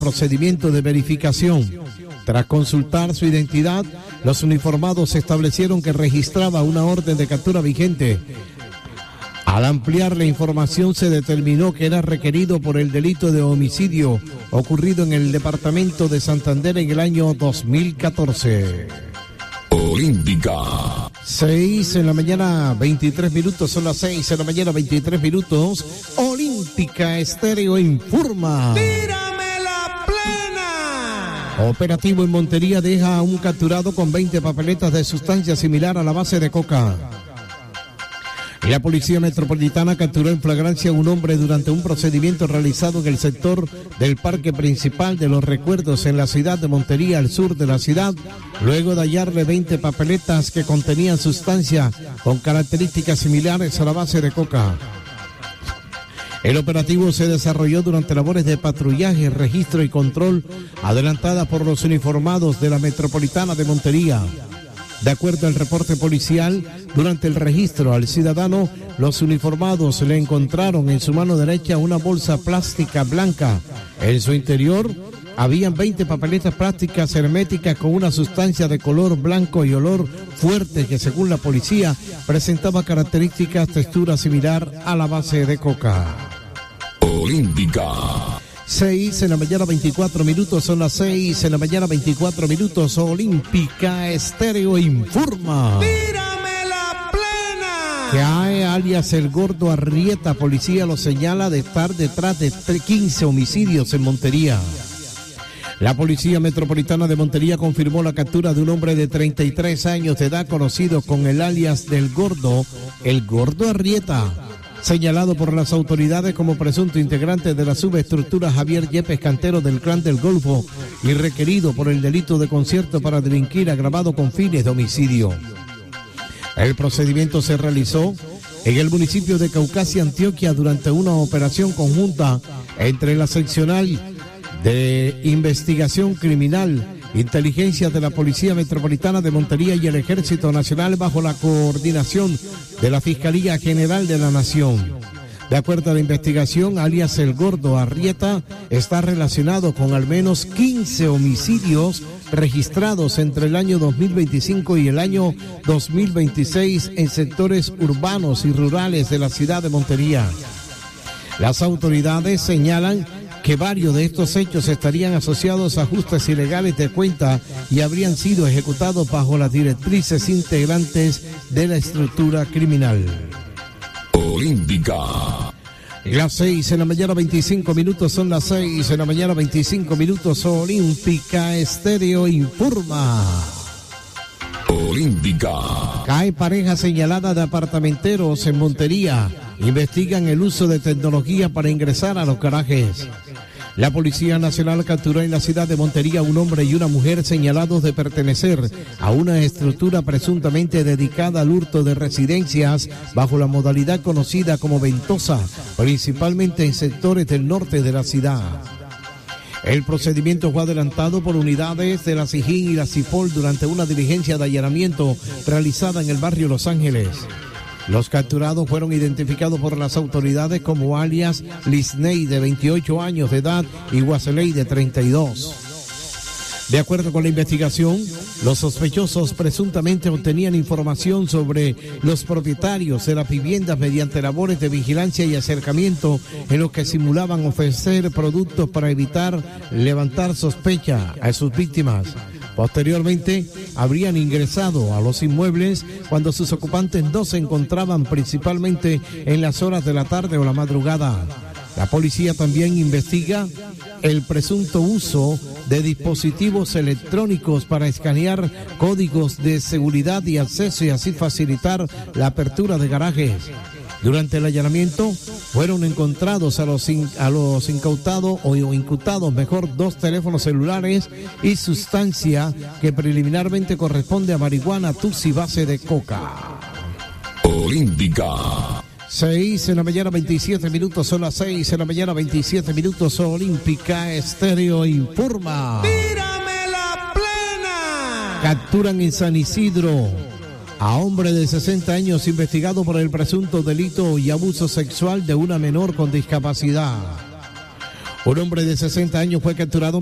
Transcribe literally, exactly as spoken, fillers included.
procedimiento de verificación. Tras consultar su identidad, los uniformados establecieron que registraba una orden de captura vigente. Al ampliar la información se determinó que era requerido por el delito de homicidio ocurrido en el departamento de Santander en el año dos mil catorce. Olímpica. seis en la mañana, veintitrés minutos, son las seis en la mañana, veintitrés minutos. Olímpica Estéreo informa. ¡Tírame la plena! Operativo en Montería deja a un capturado con veinte papeletas de sustancia similar a la base de coca. La Policía Metropolitana capturó en flagrancia a un hombre durante un procedimiento realizado en el sector del Parque Principal de los Recuerdos en la ciudad de Montería, al sur de la ciudad, luego de hallarle veinte papeletas que contenían sustancia con características similares a la base de coca. El operativo se desarrolló durante labores de patrullaje, registro y control adelantada por los uniformados de la Metropolitana de Montería. De acuerdo al reporte policial, durante el registro al ciudadano, los uniformados le encontraron en su mano derecha una bolsa plástica blanca. En su interior habían veinte papeletas plásticas herméticas con una sustancia de color blanco y olor fuerte que, según la policía, presentaba características, textura similar a la base de coca. Olímpica. seis en la mañana, veinticuatro minutos, son las seis en la mañana, veinticuatro minutos. Olímpica Estéreo informa. ¡Tírame la plena! Que AE, alias El Gordo Arrieta, policía lo señala de estar detrás de quince homicidios en Montería. La Policía Metropolitana de Montería confirmó la captura de un hombre de treinta y tres años de edad conocido con el alias del Gordo, El Gordo Arrieta, señalado por las autoridades como presunto integrante de la subestructura Javier Yepes Cantero del Clan del Golfo y requerido por el delito de concierto para delinquir agravado con fines de homicidio. El procedimiento se realizó en el municipio de Caucasia, Antioquia, durante una operación conjunta entre la seccional de investigación criminal, inteligencia de la Policía Metropolitana de Montería y el Ejército Nacional bajo la coordinación de la Fiscalía General de la Nación. De acuerdo a la investigación, alias El Gordo Arrieta está relacionado con al menos quince homicidios registrados entre el año dos mil veinticinco y el año dos mil veintiséis en sectores urbanos y rurales de la ciudad de Montería. Las autoridades señalan que varios de estos hechos estarían asociados a ajustes ilegales de cuenta y habrían sido ejecutados bajo las directrices integrantes de la estructura criminal. Olímpica. Las seis en la mañana, veinticinco minutos, son las seis en la mañana, veinticinco minutos. Olímpica Estéreo informa. Olímpica. Cae pareja señalada de apartamenteros en Montería. Investigan el uso de tecnología para ingresar a los garajes. La Policía Nacional capturó en la ciudad de Montería un hombre y una mujer señalados de pertenecer a una estructura presuntamente dedicada al hurto de residencias bajo la modalidad conocida como ventosa, principalmente en sectores del norte de la ciudad. El procedimiento fue adelantado por unidades de la SIJIN y la CIPOL durante una diligencia de allanamiento realizada en el barrio Los Ángeles. Los capturados fueron identificados por las autoridades como alias Lisney, de veintiocho años de edad, y Guaseley, de treinta y dos. De acuerdo con la investigación, los sospechosos presuntamente obtenían información sobre los propietarios de las viviendas mediante labores de vigilancia y acercamiento en los que simulaban ofrecer productos para evitar levantar sospecha a sus víctimas. Posteriormente, habrían ingresado a los inmuebles cuando sus ocupantes no se encontraban, principalmente en las horas de la tarde o la madrugada. La policía también investiga el presunto uso de dispositivos electrónicos para escanear códigos de seguridad y acceso y así facilitar la apertura de garajes. Durante el allanamiento fueron encontrados a los, in, a los incautados o imputados, mejor, dos teléfonos celulares y sustancia que preliminarmente corresponde a marihuana, tux y base de coca. Olímpica. seis en la mañana, veintisiete minutos, son las seis en la mañana, veintisiete minutos. Olímpica Estéreo informa. ¡Tírame la plena! Capturan en San Isidro a hombre de sesenta años investigado por el presunto delito y abuso sexual de una menor con discapacidad. Un hombre de sesenta años fue capturado